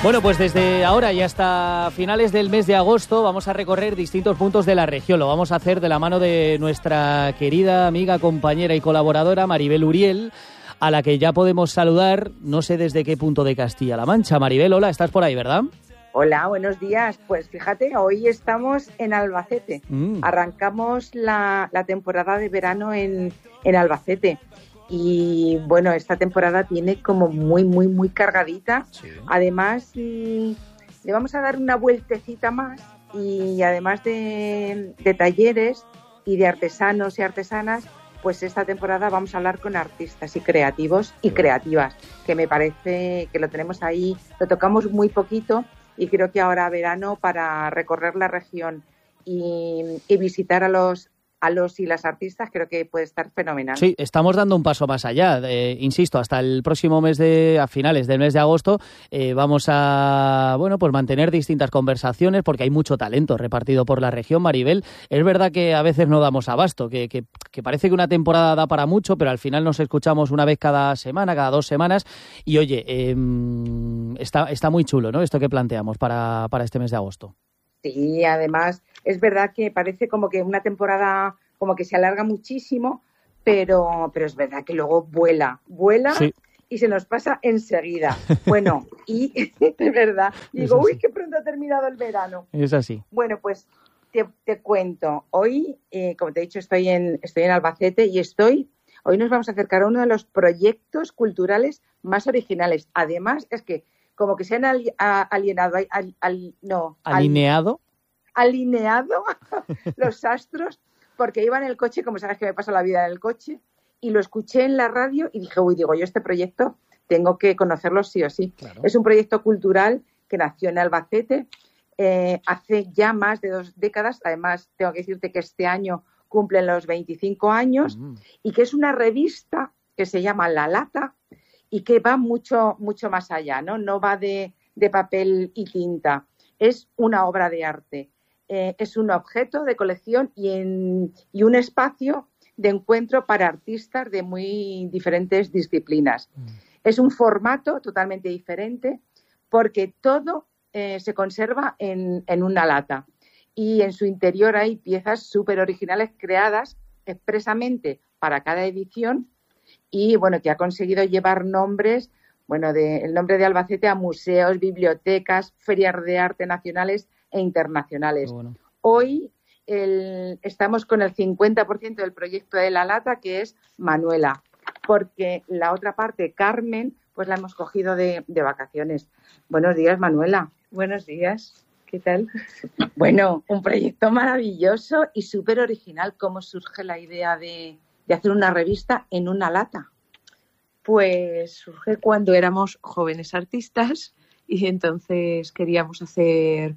Bueno, pues desde ahora y hasta finales del mes de agosto vamos a recorrer distintos puntos de la región. Lo vamos a hacer de la mano de nuestra querida amiga, compañera y colaboradora Maribel Uriel, a la que ya podemos saludar, no sé desde qué punto de Castilla-La Mancha. Maribel, hola, estás por ahí, ¿verdad? Hola, buenos días. Pues fíjate, hoy estamos en Albacete. Arrancamos la temporada de verano en Albacete. Y bueno, esta temporada tiene como muy cargadita. Sí. Además, le vamos a dar una vueltecita más y además de talleres y de artesanos y artesanas, pues esta temporada vamos a hablar con artistas y creativos y creativas, que me parece que lo tenemos ahí, lo tocamos muy poquito y creo que ahora verano para recorrer la región y visitar a los y las artistas creo que puede estar fenomenal. Sí, estamos dando un paso más allá. Insisto, hasta el próximo mes a finales del mes de agosto, vamos a pues mantener distintas conversaciones porque hay mucho talento repartido por la región, Maribel. Es verdad que a veces no damos abasto, que parece que una temporada da para mucho, pero al final nos escuchamos una vez cada semana, cada 2 semanas. Y oye, está muy chulo, ¿no? Esto que planteamos para este mes de agosto. Sí, además es verdad que parece como que una temporada como que se alarga muchísimo, pero es verdad que luego vuela sí. Y se nos pasa enseguida. Bueno, y de verdad, digo, uy, qué pronto ha terminado el verano. Es así. Bueno, pues te cuento. Hoy, como te he dicho, estoy en Albacete y hoy nos vamos a acercar a uno de los proyectos culturales más originales. Además, es que como que se han alineado los astros, porque iba en el coche, como sabes que me pasa la vida en el coche, y lo escuché en la radio y dije, yo este proyecto tengo que conocerlo sí o sí. Claro. Es un proyecto cultural que nació en Albacete hace ya más de 2 décadas. Además, tengo que decirte que este año cumplen los 25 años y que es una revista que se llama La Lata, y que va mucho más allá, ¿no? No va de papel y tinta, es una obra de arte, es un objeto de colección y un espacio de encuentro para artistas de muy diferentes disciplinas. Es un formato totalmente diferente porque todo se conserva en una lata y en su interior hay piezas súper originales creadas expresamente para cada edición. Y que ha conseguido llevar nombres, el nombre de Albacete a museos, bibliotecas, ferias de arte nacionales e internacionales. Bueno. Hoy estamos con el 50% del proyecto de La Lata, que es Manuela, porque la otra parte, Carmen, pues la hemos cogido de vacaciones. Buenos días, Manuela. Buenos días. ¿Qué tal? Bueno, un proyecto maravilloso y súper original. ¿Cómo surge la idea de hacer una revista en una lata? Pues surge cuando éramos jóvenes artistas y entonces queríamos hacer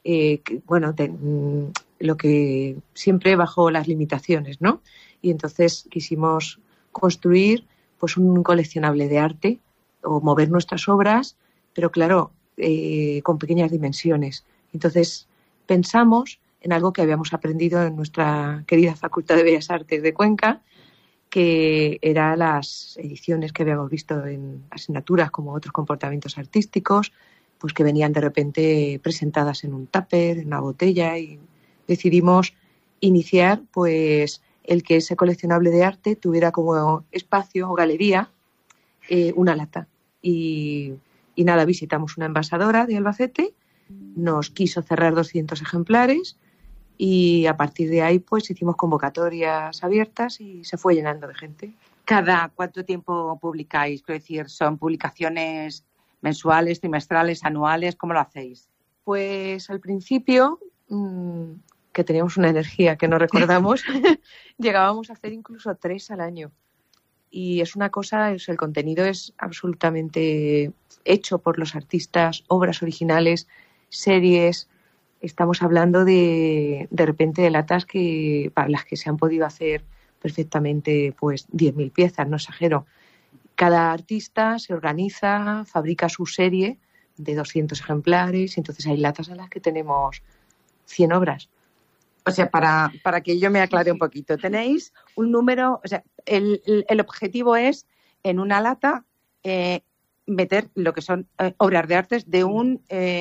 lo que siempre bajo las limitaciones, ¿no? Y entonces quisimos construir pues un coleccionable de arte o mover nuestras obras, pero claro, con pequeñas dimensiones. Entonces pensamos en algo que habíamos aprendido en nuestra querida Facultad de Bellas Artes de Cuenca, que eran las ediciones que habíamos visto en asignaturas como otros comportamientos artísticos, pues que venían de repente presentadas en un tupper, en una botella, y decidimos iniciar pues el que ese coleccionable de arte tuviera como espacio o galería una lata. Y nada, visitamos una envasadora de Albacete, nos quiso cerrar 200 ejemplares y a partir de ahí pues hicimos convocatorias abiertas y se fue llenando de gente. ¿Cada cuánto tiempo publicáis? Quiero decir, ¿son publicaciones mensuales, trimestrales, anuales? ¿Cómo lo hacéis? Pues al principio, que teníamos una energía que no recordamos, llegábamos a hacer incluso 3 al año. Y es una cosa, el contenido es absolutamente hecho por los artistas, obras originales, series. Estamos hablando de repente de latas para las que se han podido hacer perfectamente pues 10.000 piezas, no exagero. Cada artista se organiza, fabrica su serie de 200 ejemplares y entonces hay latas a las que tenemos 100 obras. O sea, para que yo me aclare un poquito, tenéis un número, o sea, el objetivo es en una lata meter lo que son obras de artes de un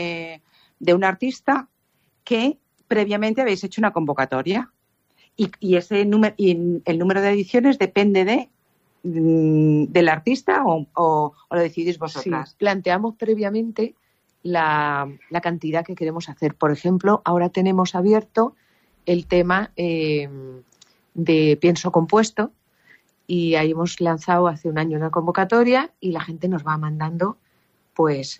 artista que previamente habéis hecho una convocatoria y ese número y el número de ediciones depende del artista o lo decidís vosotras. Sí, planteamos previamente la cantidad que queremos hacer. Por ejemplo, ahora tenemos abierto el tema de pienso compuesto y ahí hemos lanzado hace un año una convocatoria y la gente nos va mandando pues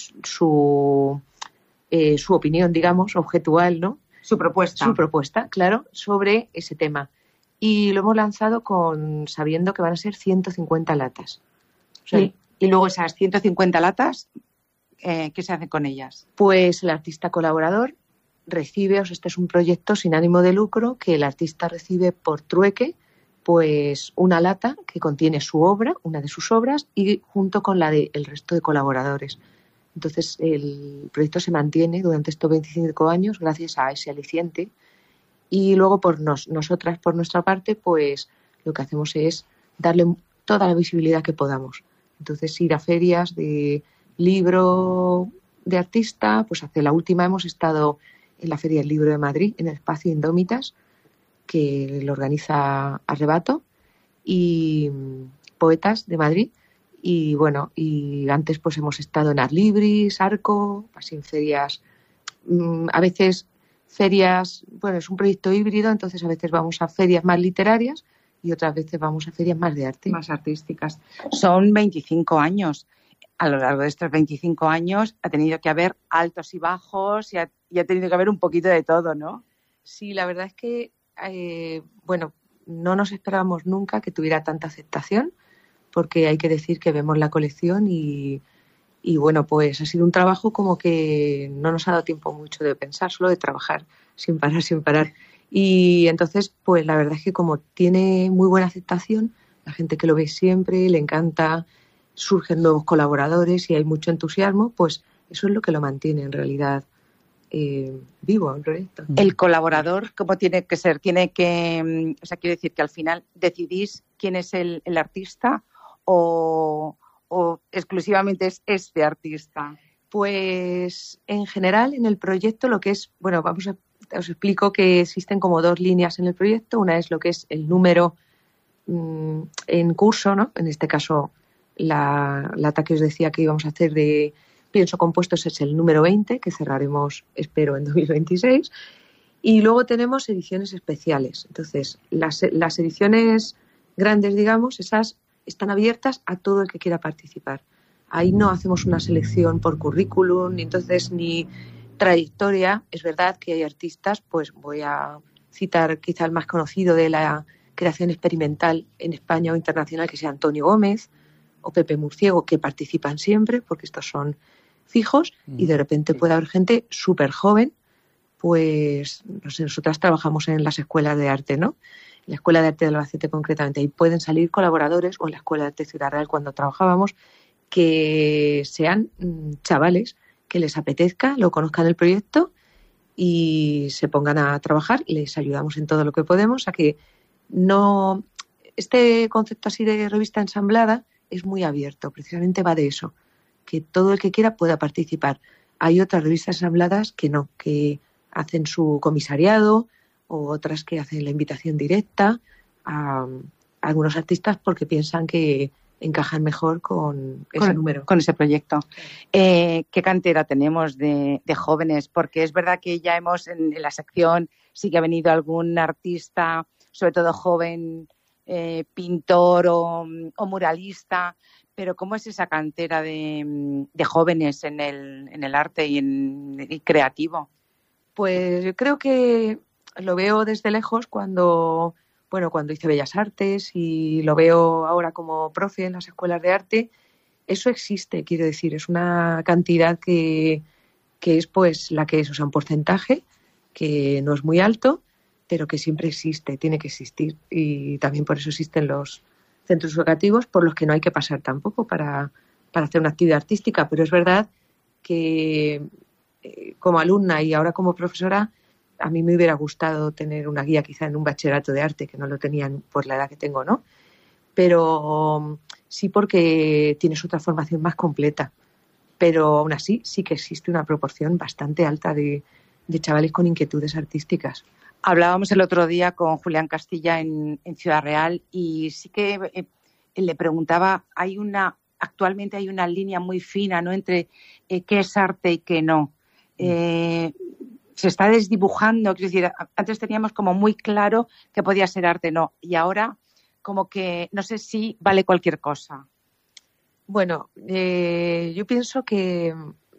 su opinión, digamos, objetual, ¿no? Su propuesta, claro, sobre ese tema. Y lo hemos lanzado sabiendo que van a ser 150 latas. O sea, y luego esas 150 latas, ¿qué se hace con ellas? Pues el artista colaborador recibe, este es un proyecto sin ánimo de lucro, que el artista recibe por trueque pues una lata que contiene su obra, una de sus obras, y junto con la del resto de colaboradores. Entonces el proyecto se mantiene durante estos 25 años gracias a ese aliciente. Y luego nosotras, por nuestra parte, pues lo que hacemos es darle toda la visibilidad que podamos. Entonces ir a ferias de libro de artista, pues hace la última hemos estado en la Feria del Libro de Madrid, en el espacio Indómitas, que lo organiza Arrebato, y Poetas de Madrid. Y bueno, y antes pues hemos estado en Adlibris, Arco, así en ferias, a veces ferias, bueno, es un proyecto híbrido, entonces a veces vamos a ferias más literarias y otras veces vamos a ferias más de arte. Más artísticas. Son 25 años. A lo largo de estos 25 años ha tenido que haber altos y bajos y ha tenido que haber un poquito de todo, ¿no? Sí, la verdad es que, bueno, no nos esperábamos nunca que tuviera tanta aceptación, porque hay que decir que vemos la colección y bueno, pues ha sido un trabajo como que no nos ha dado tiempo mucho de pensar, solo de trabajar sin parar. Y entonces, pues la verdad es que como tiene muy buena aceptación, la gente que lo ve siempre, le encanta, surgen nuevos colaboradores y hay mucho entusiasmo, pues eso es lo que lo mantiene en realidad vivo el proyecto. El colaborador, ¿cómo tiene que ser? Tiene que, o sea, quiere decir que al final decidís quién es el artista o exclusivamente es este artista. Pues en general en el proyecto lo que es, bueno, os explico que existen como dos líneas en el proyecto. Una es lo que es el número en curso, ¿no? En este caso la lata que os decía que íbamos a hacer de pienso compuestos es el número 20, que cerraremos, espero, en 2026. Y luego tenemos ediciones especiales. Entonces, las ediciones grandes, digamos, esas están abiertas a todo el que quiera participar. Ahí no hacemos una selección por currículum, ni entonces ni trayectoria. Es verdad que hay artistas, pues voy a citar quizá el más conocido de la creación experimental en España o internacional, que sea Antonio Gómez o Pepe Murciego, que participan siempre, porque estos son fijos, y de repente puede haber gente súper joven, pues no sé, nosotras trabajamos en las escuelas de arte, ¿no? En la Escuela de Arte de Albacete concretamente, y pueden salir colaboradores, o en la Escuela de Arte Ciudad Real cuando trabajábamos, que sean chavales que les apetezca, lo conozcan el proyecto y se pongan a trabajar. Les ayudamos en todo lo que podemos a que no... Este concepto así de revista ensamblada es muy abierto, precisamente va de eso, que todo el que quiera pueda participar. Hay otras revistas ensambladas que no, que hacen su comisariado, o otras que hacen la invitación directa a algunos artistas porque piensan que encajan mejor con ese número. Con ese proyecto. ¿Qué cantera tenemos de jóvenes? Porque es verdad que ya en la sección sí que ha venido algún artista, sobre todo joven, pintor o muralista, pero ¿cómo es esa cantera de jóvenes en el arte y creativo? Pues yo creo que lo veo desde lejos cuando hice Bellas Artes, y lo veo ahora como profe en las escuelas de arte. Eso existe, quiero decir, es una cantidad que es pues la que es, o sea, un porcentaje que no es muy alto, pero que siempre existe, tiene que existir, y también por eso existen los centros educativos por los que no hay que pasar tampoco para hacer una actividad artística. Pero es verdad que como alumna y ahora como profesora, a mí me hubiera gustado tener una guía quizá en un bachillerato de arte, que no lo tenían por la edad que tengo, ¿no? pero sí porque tienes otra formación más completa. Pero aún así sí que existe una proporción bastante alta de chavales con inquietudes artísticas. Hablábamos el otro día con Julián Castilla en Ciudad Real y sí que le preguntaba, actualmente hay una línea muy fina, ¿no?, entre qué es arte y qué no. Se está desdibujando, es decir, antes teníamos como muy claro que podía ser arte, no, y ahora como que no sé si vale cualquier cosa. Bueno, yo pienso que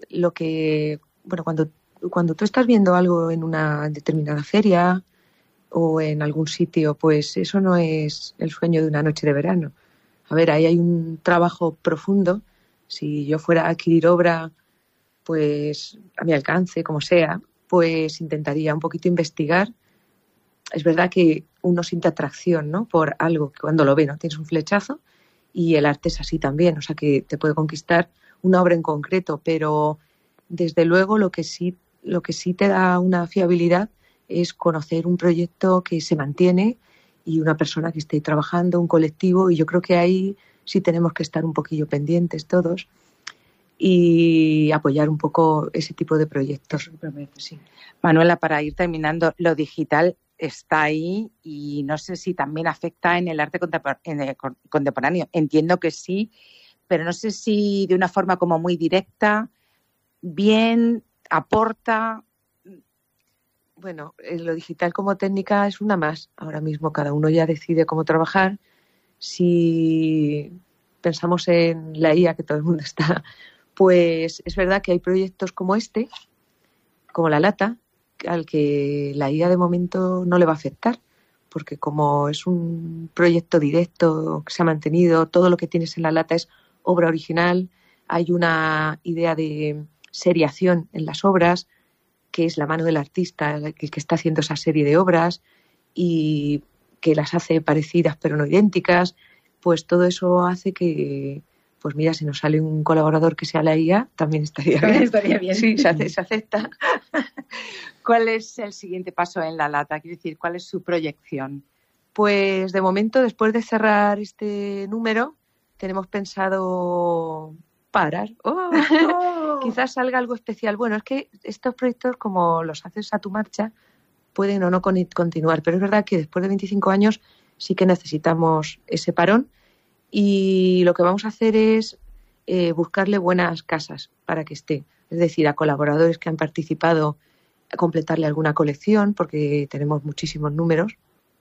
cuando tú estás viendo algo en una determinada feria o en algún sitio, pues eso no es el sueño de una noche de verano. A ver, ahí hay un trabajo profundo. Si yo fuera a adquirir obra, pues a mi alcance, como sea, pues intentaría un poquito investigar. Es verdad que uno siente atracción, ¿no?, por algo que cuando lo ve, ¿no?, tienes un flechazo, y el arte es así también, o sea que te puede conquistar una obra en concreto, pero desde luego lo que sí te da una fiabilidad es conocer un proyecto que se mantiene y una persona que esté trabajando, un colectivo, y yo creo que ahí sí tenemos que estar un poquillo pendientes todos y apoyar un poco ese tipo de proyectos. Sí. Manuela, para ir terminando, lo digital está ahí y no sé si también afecta en el arte contemporáneo. Entiendo que sí, pero no sé si de una forma como muy directa, bien, aporta. Bueno, lo digital como técnica es una más. Ahora mismo cada uno ya decide cómo trabajar. Si pensamos en la IA, que todo el mundo está, pues es verdad que hay proyectos como este, como La Lata, al que la IA de momento no le va a afectar, porque como es un proyecto directo que se ha mantenido, todo lo que tienes en La Lata es obra original, hay una idea de seriación en las obras, que es la mano del artista el que está haciendo esa serie de obras y que las hace parecidas pero no idénticas, pues todo eso hace que, pues mira, si nos sale un colaborador que sea la IA, también estaría bien. Sí, se acepta. ¿Cuál es el siguiente paso en La Lata? Quiero decir, ¿cuál es su proyección? Pues de momento, después de cerrar este número, tenemos pensado parar. Quizás salga algo especial. Bueno, es que estos proyectos, como los haces a tu marcha, pueden o no continuar. Pero es verdad que después de 25 años sí que necesitamos ese parón. Y lo que vamos a hacer es buscarle buenas casas para que esté. Es decir, a colaboradores que han participado, a completarle alguna colección, porque tenemos muchísimos números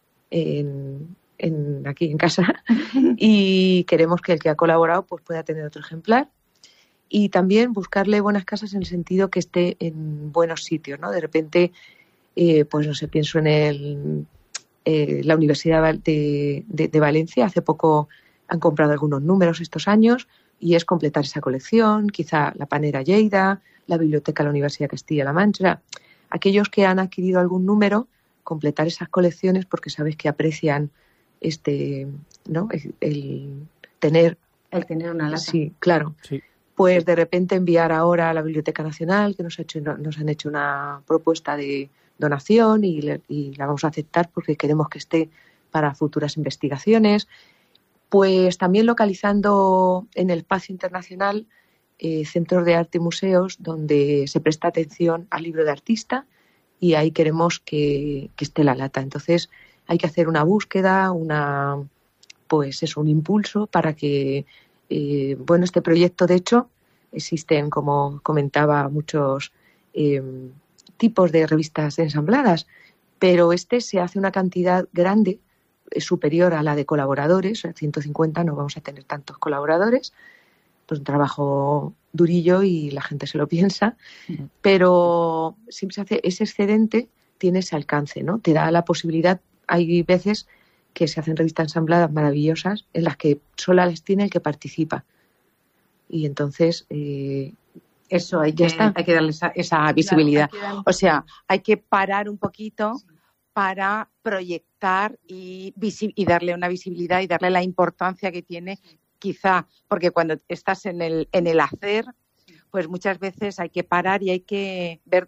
aquí en casa y queremos que el que ha colaborado pues pueda tener otro ejemplar. Y también buscarle buenas casas en el sentido que esté en buenos sitios, ¿no? De repente, pues no sé, pienso en la Universidad de Valencia. Hace poco han comprado algunos números estos años y es completar esa colección, quizá la Panera Lleida, la Biblioteca de la Universidad de Castilla-La Mancha. Aquellos que han adquirido algún número, completar esas colecciones porque sabes que aprecian ¿no? el tener una lata. Sí, claro. Sí. Pues de repente enviar ahora a la Biblioteca Nacional, que nos han hecho una propuesta de donación y la vamos a aceptar porque queremos que esté para futuras investigaciones. Pues también localizando en el espacio internacional centros de arte y museos donde se presta atención al libro de artista y ahí queremos que esté La Lata. Entonces hay que hacer una búsqueda, un impulso para que este proyecto, de hecho, existen, como comentaba, muchos tipos de revistas ensambladas, pero se hace una cantidad grande, superior a la de colaboradores, 150 no vamos a tener tantos colaboradores, pues un trabajo durillo y la gente se lo piensa, pero siempre se hace ese excedente, tiene ese alcance, ¿no? Te da la posibilidad, hay veces que se hacen revistas ensambladas maravillosas en las que solo las tiene el que participa. Y entonces eso hay que darle esa visibilidad. Claro, o sea, hay que parar un poquito para proyectar y darle una visibilidad y darle la importancia que tiene, quizá, porque cuando estás en el hacer, pues muchas veces hay que parar y hay que ver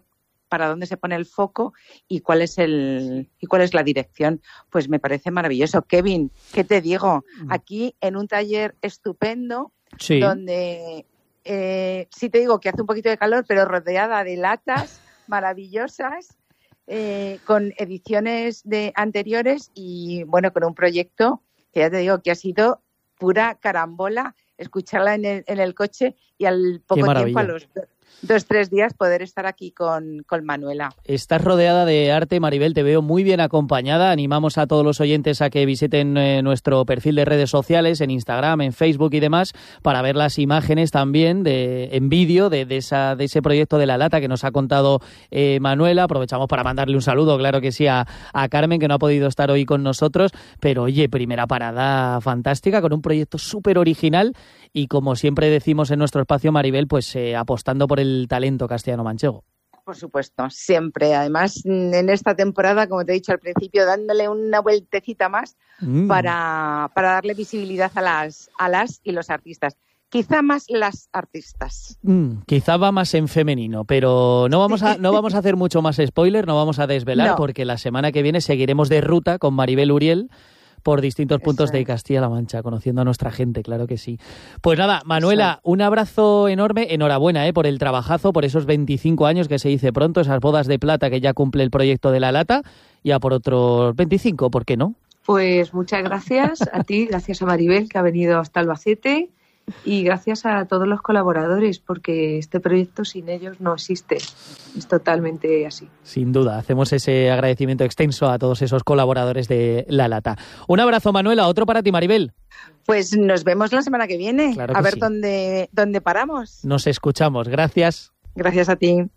para dónde se pone el foco y cuál es la dirección. Pues me parece maravilloso. Kevin, ¿qué te digo? Aquí en un taller estupendo, sí, donde sí te digo que hace un poquito de calor, pero rodeada de latas maravillosas, con ediciones anteriores y bueno, con un proyecto que ya te digo que ha sido pura carambola, escucharla en el coche y al poco tiempo, a los 2-3 días, poder estar aquí con Manuela. Estás rodeada de arte, Maribel, te veo muy bien acompañada. Animamos a todos los oyentes a que visiten nuestro perfil de redes sociales, en Instagram, en Facebook y demás, para ver las imágenes también en vídeo de ese proyecto de La Lata que nos ha contado Manuela. Aprovechamos para mandarle un saludo, claro que sí, a Carmen, que no ha podido estar hoy con nosotros, pero oye, primera parada fantástica, con un proyecto súper original y, como siempre decimos en nuestro espacio, Maribel, pues apostando por el talento castellano-manchego. Por supuesto, siempre. Además, en esta temporada, como te he dicho al principio, dándole una vueltecita más para darle visibilidad a las y los artistas. Quizá más las artistas. Quizá va más en femenino, pero no vamos a hacer mucho más spoiler, no vamos a desvelar, porque la semana que viene seguiremos de ruta con Maribel Uriel por distintos puntos de Castilla-La Mancha, conociendo a nuestra gente, claro que sí. Pues nada, Manuela, un abrazo enorme, enhorabuena por el trabajazo, por esos 25 años que se dice pronto, esas bodas de plata que ya cumple el proyecto de La Lata, y a por otros 25, ¿por qué no? Pues muchas gracias a ti, gracias a Maribel, que ha venido hasta Albacete, y gracias a todos los colaboradores, porque este proyecto sin ellos no existe. Es totalmente así. Sin duda, hacemos ese agradecimiento extenso a todos esos colaboradores de La Lata. Un abrazo, Manuela, otro para ti, Maribel. Pues nos vemos la semana que viene, claro a ver sí. dónde paramos. Nos escuchamos, gracias. Gracias a ti.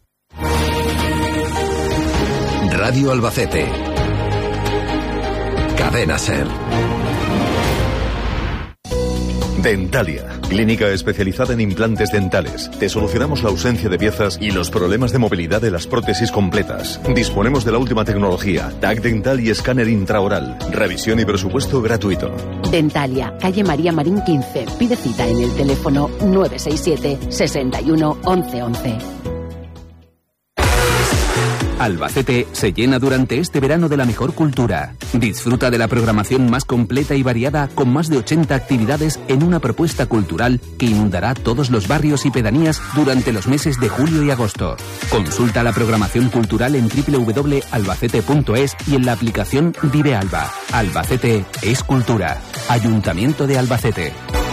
Radio Albacete. Cadena SER. Dentalia, clínica especializada en implantes dentales. Te solucionamos la ausencia de piezas y los problemas de movilidad de las prótesis completas. Disponemos de la última tecnología, TAC dental y escáner intraoral. Revisión y presupuesto gratuito. Dentalia, calle María Marín 15. Pide cita en el teléfono 967 61 11 11. Albacete se llena durante este verano de la mejor cultura. Disfruta de la programación más completa y variada, con más de 80 actividades en una propuesta cultural que inundará todos los barrios y pedanías durante los meses de julio y agosto. Consulta la programación cultural en www.albacete.es y en la aplicación Vive Alba. Albacete es cultura. Ayuntamiento de Albacete.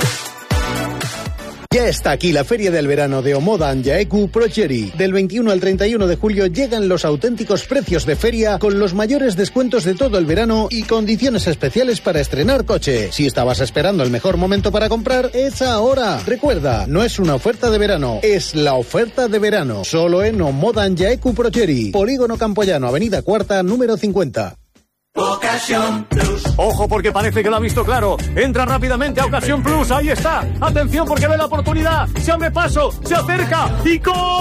Ya está aquí la Feria del Verano de Omoda Anjaeku Procheri. Del 21 al 31 de julio llegan los auténticos precios de feria con los mayores descuentos de todo el verano y condiciones especiales para estrenar coche. Si estabas esperando el mejor momento para comprar, es ahora. Recuerda, no es una oferta de verano, es la oferta de verano. Solo en Omoda Anjaeku Procheri. Polígono Campoyano, Avenida Cuarta, número 50. Ocasión Plus. Ojo, porque parece que lo ha visto claro. Entra rápidamente a Ocasión Plus. Ahí está. Atención, porque ve la oportunidad. Se abre paso, se acerca y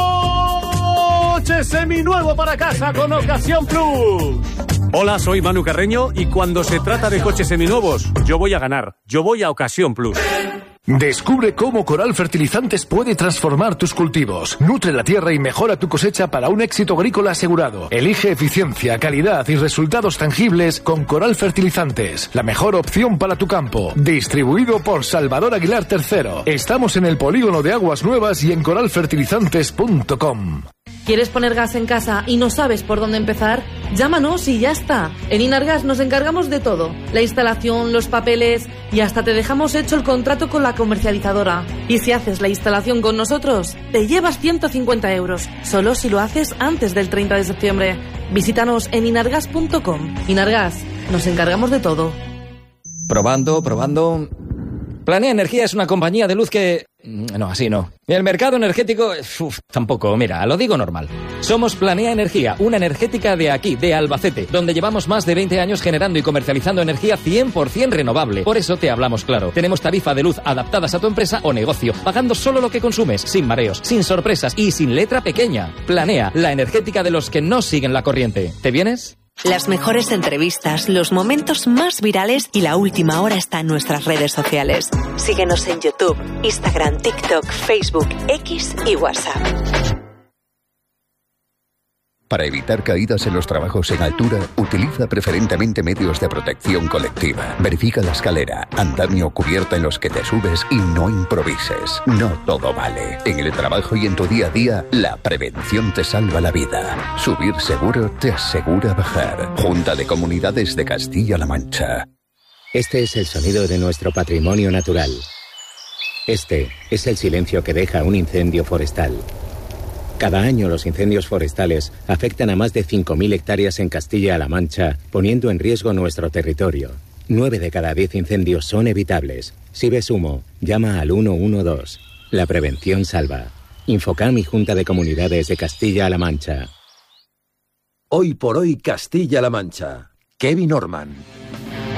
coche seminuevo para casa con Ocasión Plus. Hola, soy Manu Carreño y cuando se trata de coches seminuevos, yo voy a ganar. Yo voy a Ocasión Plus. Descubre cómo Coral Fertilizantes puede transformar tus cultivos. Nutre la tierra y mejora tu cosecha para un éxito agrícola asegurado. Elige eficiencia, calidad y resultados tangibles con Coral Fertilizantes. La mejor opción para tu campo. Distribuido por Salvador Aguilar III. Estamos en el Polígono de Aguas Nuevas y en coralfertilizantes.com. ¿Quieres poner gas en casa y no sabes por dónde empezar? Llámanos y ya está. En Inargas nos encargamos de todo. La instalación, los papeles y hasta te dejamos hecho el contrato con la comercializadora. Y si haces la instalación con nosotros, te llevas 150 euros. Solo si lo haces antes del 30 de septiembre. Visítanos en inargas.com. Inargas, nos encargamos de todo. Probando. Planea Energía es una compañía de luz que... No, así no. El mercado energético... tampoco, mira, lo digo normal. Somos Planea Energía, una energética de aquí, de Albacete, donde llevamos más de 20 años generando y comercializando energía 100% renovable. Por eso te hablamos claro. Tenemos tarifa de luz adaptadas a tu empresa o negocio, pagando solo lo que consumes, sin mareos, sin sorpresas y sin letra pequeña. Planea, la energética de los que no siguen la corriente. ¿Te vienes? Las mejores entrevistas, los momentos más virales y la última hora está en nuestras redes sociales. Síguenos en YouTube, Instagram, TikTok, Facebook, X y WhatsApp. Para evitar caídas en los trabajos en altura, utiliza preferentemente medios de protección colectiva. Verifica la escalera, andamio o cubierta en los que te subes y no improvises. No todo vale. En el trabajo y en tu día a día, la prevención te salva la vida. Subir seguro te asegura bajar. Junta de Comunidades de Castilla-La Mancha. Este es el sonido de nuestro patrimonio natural. Este es el silencio que deja un incendio forestal. Cada año los incendios forestales afectan a más de 5.000 hectáreas en Castilla-La Mancha, poniendo en riesgo nuestro territorio. 9 de cada 10 incendios son evitables. Si ves humo, llama al 112. La prevención salva. Infocam y Junta de Comunidades de Castilla-La Mancha. Hoy por hoy Castilla-La Mancha. Kevin Orman.